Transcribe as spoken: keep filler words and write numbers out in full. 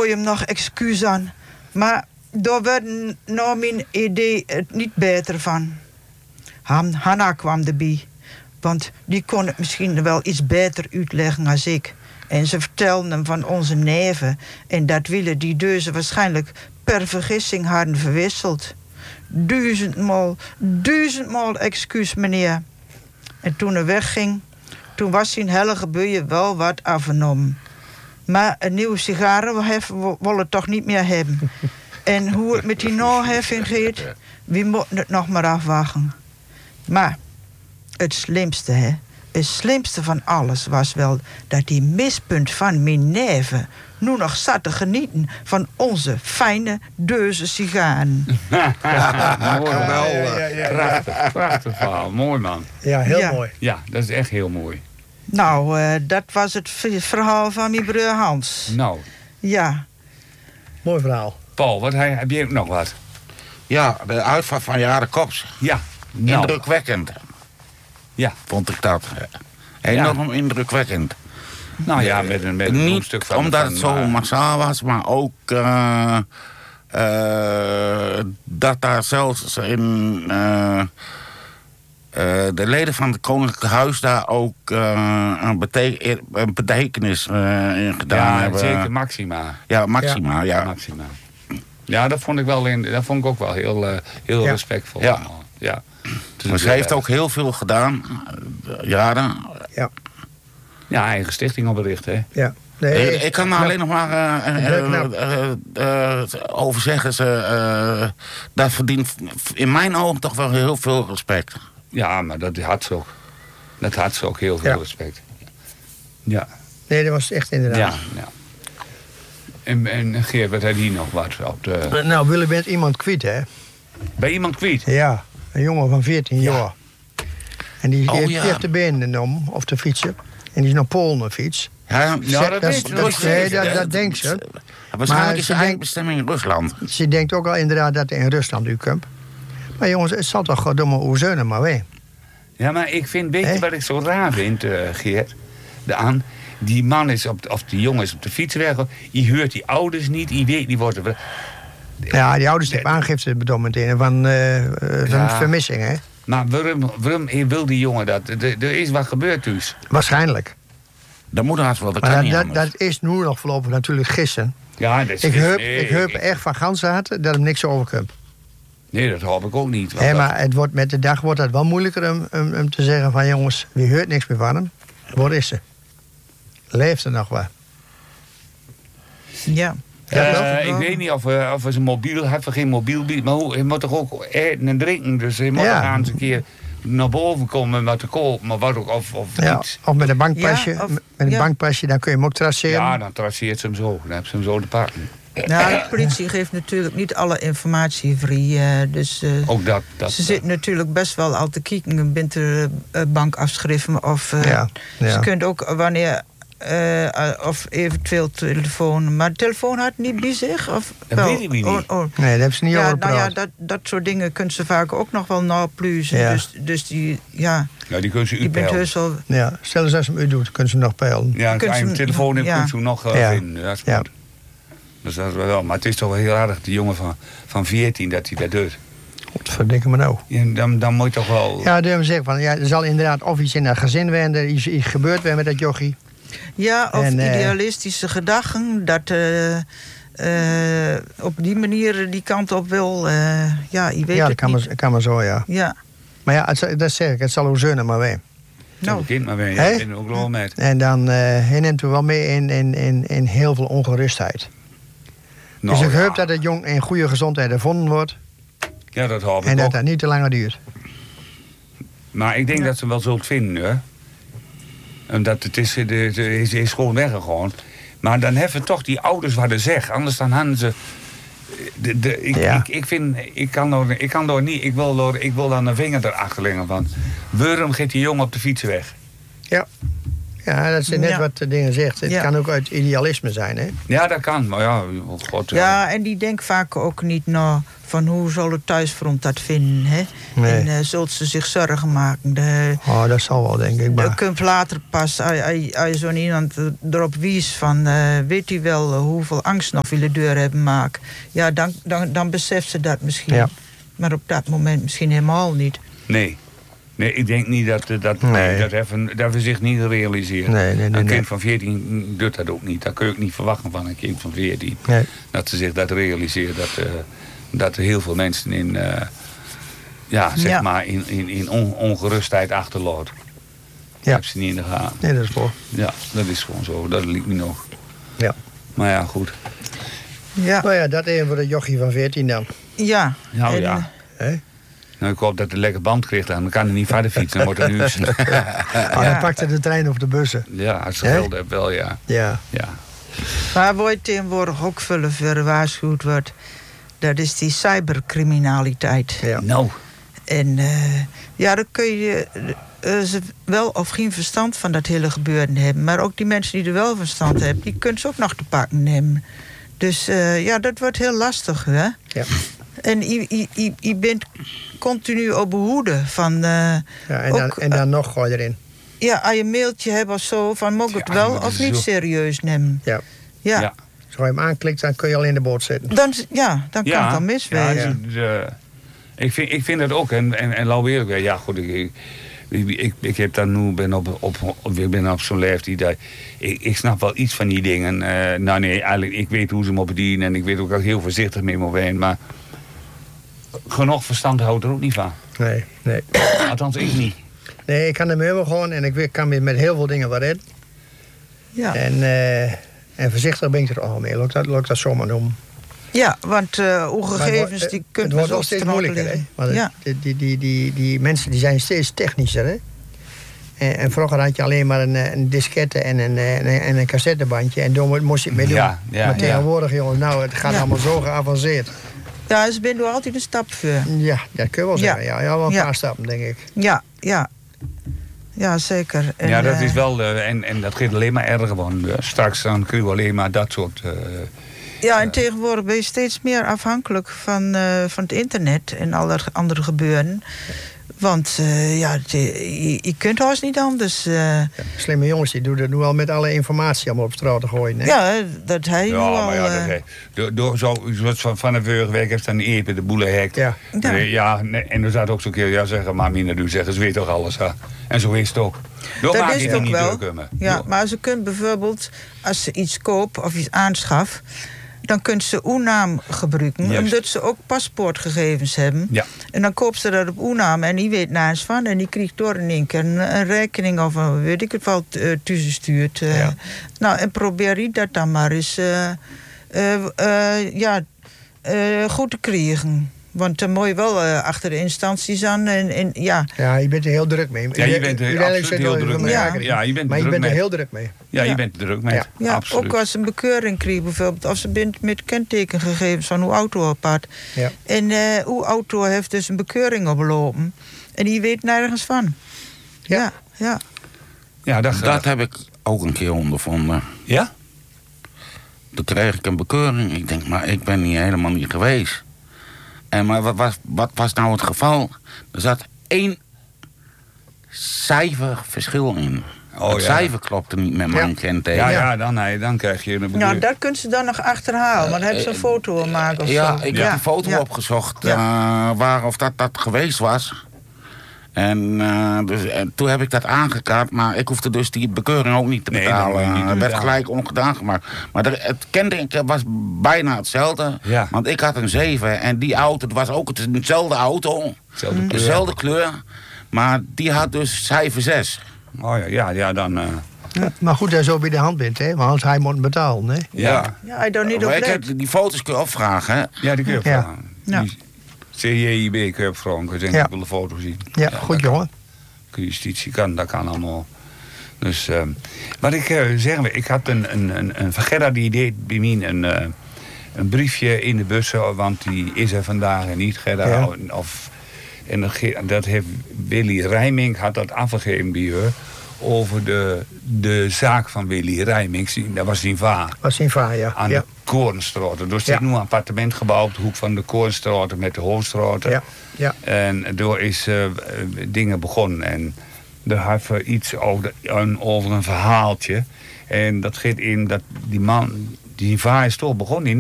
bood je hem nog excuus aan. Maar daar werd nou mijn idee het niet beter van. Han, Hanna kwam erbij. Want die kon het misschien wel iets beter uitleggen als ik. En ze vertelden hem van onze neven. En dat willen die deuzen waarschijnlijk per vergissing hadden verwisseld. Duizendmaal, duizendmaal excuus, meneer. En toen hij wegging, toen was zijn heilige buien wel wat afgenomen. Maar een nieuwe sigaren willen we toch niet meer hebben. En hoe het met die naheffing gaat, we moeten het nog maar afwachten. Maar het slimste, hè, het slimste van alles was wel dat die mispunt van mijn neven nu nog zat te genieten van onze fijne deuze sigaren. Mooi, wel. Ja, ja, ja. Prachtig, prachtig verhaal. Mooi, man. Ja, heel Ja. mooi. Ja, dat is echt heel mooi. Nou, uh, dat was het v- verhaal van mijn broer Hans. Nou, Ja. Mooi verhaal. Paul, wat, hij- heb je ook nog wat? Ja, de uitvaart van Jaren Kops. Ja. Nou, Indrukwekkend, ja. vond ik dat. Enorm indrukwekkend. Nou ja, met een, met een Niet stuk van... omdat van, het zo uh, massaal was, maar ook uh, uh, dat daar zelfs in uh, uh, de leden van het Koninklijk Huis daar ook uh, een, bete een betekenis uh, in gedaan ja, hebben. zeker Maxima. Ja, Maxima, ja. Ja, Maxima. Ja, dat vond ik wel in, dat vond ik ook wel heel, uh, heel Ja. respectvol. Ja. allemaal. Ja. Dus Maar ze heeft ook heel veel gedaan, uh, jaren. Ja. Ja, eigen stichting opgericht, hè? Ja. Nee, ik, ik kan er alleen nog maar uh, uh, Heel knap. uh, uh, uh, over zeggen. Ze, uh, dat verdient in mijn ogen toch wel heel veel respect. Ja, maar dat had ze ook. Dat had ze ook heel veel Ja. respect. Ja. nee, dat was echt inderdaad. Ja, ja. En, en Geert, wat had hier nog wat op de... Nou, Willem bent iemand kwijt, hè? Bij iemand kwijt? Ja, een jongen van veertien Ja. jaar. En die Oh, heeft, ja. die heeft de benen om, of de fietsen. En die is naar Polen op fiets. Ja, Ja, dat dat, weet dat, ik. nee, dat, dat denkt ze. Waarschijnlijk Maar is ze de denkt- eindbestemming Rusland. Ze denkt ook al inderdaad dat hij in Rusland u komt. Maar jongens, het zal toch gewoon domme oezeunen maar wee. Ja, maar ik vind, weet je Hè? wat ik zo raar vind, uh, Geert? De aan, die man is op, de- of die jongen is op de fietsweg. Die hoort die ouders niet, die weet niet wordt er. Ja, die ouders hebben aangifte bedoeld meteen van, eh, eh, van Ja. vermissing, hè? Maar waarom, waarom wil die jongen dat? Er, er is wat gebeurd dus. Waarschijnlijk. De moeder had wel, dat Maar kan dat, niet dat, anders. dat is nu nog voorlopig natuurlijk gissen. Ja, dat is Ik hoop, nee, ik hoop ik- echt van ganzenharte dat hem niks overkomt. Nee, dat hoop ik ook niet. want Hè, dat- maar het wordt, met de dag wordt het wel moeilijker om, om, om te zeggen van jongens, wie hoort niks meer van hem. Waar is ze? Leeft er nog wat? Ja. Ja, Eh, wel. ik weet niet of we, of we zijn mobiel had, we geen mobiel bieden. Maar hoe, je moet toch ook eten en drinken. Dus je moet Ja. toch eens een keer naar boven komen met de kool. Maar wat ook, of, of Ja, iets. of met een bankpasje. Ja, of- met een ja. bankpasje, dan kun je hem ook traceren. Ja, dan traceert ze hem zo. Dan heb ze hem zo te pakken. Nou, de politie geeft natuurlijk niet alle informatie vrij. eh, dus eh, Ook dat. dat ze zitten natuurlijk best wel al te kijken. Bent er eh, bankafschriften of... eh, Ja, ja. Ze kunt ook wanneer... eh, eh, of eventueel telefoon. Maar de telefoon had niet bij zich? Of Dat wel? weet ik niet. Oh, oh. Nee, dat hebben ze niet Ja, over nou ja, gepraat. dat, dat soort dingen kunnen ze vaak ook nog wel napluizen. Ja. Dus, dus die, ja, Ja, die kunnen ze die bent uitpeilen. heus wel... Ja, stel eens als ze hem u doet, kunnen ze hem nog peilen. Ja, als Kunt je ze- een telefoon hebt, ja. kunt ze hem nog uh, Ja. vinden. Dat is Ja. goed. Dus dat is wel. Maar het is toch wel heel aardig, die jongen van, van veertien, dat hij dat doet. Wat verdikken me nou? Ja, dan, dan moet je toch wel... Ja, dan zeggen van, ja, er zal inderdaad of iets in dat gezin zijn, er iets, iets gebeurd zijn met dat jochie. Ja, of En, eh, idealistische gedachten. Dat eh, eh, op die manier die kant op wil. eh, ja, je weet Ja, dat het kan niet. maar, kan maar zo, ja. Ja, Maar ja, het, zal- dat zeg ik, het zal oezeunen maar wee. Nou, nou, kind maar weer. Hè? Ik ben er ook wel met. En dan eh hij neemt u wel mee in, in, in, in heel veel ongerustheid. Nou, dus ik ja. hoop dat het jong in goede gezondheid gevonden wordt. Ja, dat hoop ik En dat ook. dat niet te langer duurt. Maar ik denk dat ze hem wel zult vinden, hoor. Omdat het is, de, de, is, is gewoon weggegaan. Maar dan hebben toch die ouders wat ze zeggen. Anders dan hadden ze... De, de, ik, Ja. ik, ik vind, ik kan door, ik kan door niet, ik wil, door, ik wil dan een vinger erachter leggen van. Waarom gaat die jongen op de fiets weg? Ja. Ja, dat is net Ja. wat de dingen zegt. Het Ja. kan ook uit idealisme zijn, hè? Ja, dat kan. Maar ja, oh god. Ja, en die denkt vaak ook niet na van hoe zal het thuisfront dat vinden. Hè? Nee. En uh, zult ze zich zorgen maken. De, Oh, dat zal wel, denk ik. Je Maar kunt later pas, als, als, als zo'n iemand erop wies van... Uh, weet hij wel uh, hoeveel angst nog willen deur hebben maken. Ja, dan, dan, dan beseft ze dat misschien. Ja. Maar op dat moment misschien helemaal niet. Nee. Nee, ik denk niet dat uh, dat, Nee. dat, even, dat we zich niet realiseren. Nee, nee, nee, een nee. kind van veertien doet dat ook niet. Dat kun je ook niet verwachten van een kind van veertien. nee. Dat ze zich dat realiseren. Dat, uh, dat er heel veel mensen in, uh, ja, zeg Ja. maar in, in, in on, ongerustheid achterlaat. Ja. Ik heb ze niet in de gaten. Nee, dat is voor. Ja, dat is gewoon zo. Dat liep me nog. Ja. Maar ja, goed. Ja, Nou ja, dat even voor de jochie van veertien dan. ja. Nou En, ja. Hè? Nou, ik hoop dat hij een lekker band krijgt. Dan kan hij niet verder fietsen. Dan wordt er nu... Ah, dan pakte de trein of de bussen. Ja, als ze Hè? geld hebben wel, ja. Ja. ja. Maar waar je tegenwoordig ook veel voor gewaarschuwd wordt... dat is die cybercriminaliteit. Ja. Nou, En uh, ja, dan kun je uh, ze wel of geen verstand van dat hele gebeuren hebben. Maar ook die mensen die er wel verstand hebben... die kunnen ze ook nog te pakken nemen. Dus uh, ja, dat wordt heel lastig, hè? Ja. En je, je, je, je bent continu op behoede van... Uh, Ja, en, dan, ook, en dan nog gooi je erin. ja, als je een mailtje hebt of zo... van mag ik het Ja, wel dat of is niet zo. serieus nemen. Ja. Ja, ja. Als je hem aanklikt, dan kun je al in de boot zitten. Dan, ja, dan kan het al miswezen. Ja, dus, uh, ik, vind, ik vind dat ook. En, en, en laat eerlijk, ja goed, ik, ik, ik, ik heb dan nu, ben op, op, op, ik ben op zo'n leeftijd. Dat, ik, ik snap wel iets van die dingen. Uh, nou nee, eigenlijk, ik weet hoe ze me bedienen. En ik weet ook dat ik heel voorzichtig mee moet zijn. Maar genoeg verstand houdt er ook niet van. Nee, nee. Althans, ik niet. Nee, ik kan ermee hebben gewoon en ik weet- kan me met heel veel dingen wat redden. Ja. En, eh, en voorzichtig ben ik er al mee. Laat ik dat, laat ik dat zomaar noemen. Ja, want uh, hoe Maar het gegevens wordt- die het kunnen wordt zo wel steeds strakken moeilijker, hè? liggen. Want het- Ja. die, die, die, die, die mensen die zijn steeds technischer, hè? En, en vroeger had je alleen maar een, een diskette en een, en een, en een cassettebandje. En daar moest je het mee doen. Ja, ja, maar ja. tegenwoordig, jongens, nou, het gaat Ja. allemaal zo geavanceerd. Ja, ze ben er altijd een stap voor. Ja, dat kun je wel Ja. zeggen. Ja, ja wel een Ja. paar stappen, denk ik. Ja, ja. Ja, zeker. En, ja, dat eh, is wel. Uh, en, en dat gaat alleen maar erger. Want uh, straks dan kun je alleen maar dat soort. Uh, Ja, en tegenwoordig ben je steeds meer afhankelijk van, uh, van het internet en alle andere gebeuren. Want uh, ja, het, je, je kunt haast niet anders. Uh, Ja, slimme jongens, die doen het nu al met alle informatie allemaal op straat te gooien. Hè? ja, dat hij nu ja, al... maar ja, uh, dat, he- door, door zo, zoals van, van de vorige week heeft dan Epe de boele hek. Ja. Ja. Ja. ja, nee, en er zat ook zo'n keer, ja, zeggen, maar minder nu zeggen, ze weet toch alles, hè? En zo is het ook. Door dat maak is je het er ook niet wel. druk om. Ja, Door. maar ze kunnen bijvoorbeeld, als ze iets koopt of iets aanschaft... dan kunnen ze uw-naam gebruiken, Juist. omdat ze ook paspoortgegevens hebben. Ja. En dan koopt ze dat op uw-naam en die weet nergens van. En die krijgt door in één keer een, een rekening of een, weet ik het wel, uh, toegestuurd. Uh, Ja. Nou, en probeer je dat dan maar eens uh, uh, uh, ja, uh, goed te krijgen. Want dan moet je wel uh, achter de instanties aan. En, en, ja. Ja, je bent er heel druk mee. Ja, je bent er Uiteindelijk absoluut zit heel wel druk even mee. maken. Ja, je bent er maar je druk bent er mee. heel druk mee. Ja, je Ja. bent er druk mee. Ja. Ja, Absoluut. ook als ze een bekeuring krijgt bijvoorbeeld. Of ze bent met kentekengegevens van uw auto apart. Ja. En uh, uw auto heeft dus een bekeuring opgelopen. En die weet nergens van. Ja. Ja, ja. Ja, dat, Dat heb ik ook een keer ondervonden. Ja? Toen kreeg ik een bekeuring. Ik denk, maar ik ben hier helemaal niet geweest. En maar wat was, wat was nou het geval? Er zat één cijfer verschil in. Oh, het ja. cijfer klopte niet met mijn Ja. kenteken. Ja, Ja. ja, dan, nee, dan krijg je een Nou, bekeuring. dat kunnen ze dan nog achterhalen. Maar dan hebben ze een foto gemaakt of Ja, zo. ik ja. heb die foto ja. opgezocht Ja. eh, waar of dat, dat geweest was. En, eh, dus, en toen heb ik dat aangekaart, maar ik hoefde dus die bekeuring ook niet te Nee, dat betalen. moet je niet Het doen, werd ja. gelijk ongedaan gemaakt. Maar er, het kenteken was bijna hetzelfde. Ja. Want ik had een zeven en die auto, het was ook het- dezelfde auto. Hetzelfde kleur. Dezelfde kleur. Maar die had dus cijfer zes. Oh ja, ja, ja dan... Uh, Ja, maar goed dat je zo bij de hand bent, hè? Want anders hij moet betalen, hè? ja. Ja, hij daar niet op Maar ik let. heb, die foto's kun je opvragen, hè? ja, die kun je Ja. vragen. Ja. Die C J I B kun je opvragen. Kun je Ja. ja. de foto zien. Ja, dat goed kan. jongen. Justitie kan, dat kan allemaal. Dus, uh, wat ik uh, zeggen, ik had een, een, een, een van Gerda die deed bij mij een, uh, een briefje in de bus, want die is er vandaag en niet Gerda. Ja. Of, en dat, ge- dat heeft Willy Rijming had dat afgegeven bij haar, over de, de zaak van Willy Rijmings. Dat was zijn vader. Was zijn vader, ja. Aan ja. de Korenstraat. Dus er zit Ja. nu een appartementgebouw op de hoek van de Korenstraat met de Hoofdstraat. Ja. Ja. En door is uh, dingen begonnen. En daar hebben we iets over, een, over een verhaaltje. En dat gaat in dat die man, die vader is toch begonnen in